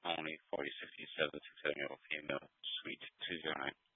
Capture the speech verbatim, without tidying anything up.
only forty sixty-seven six seven female, suite two zero nine.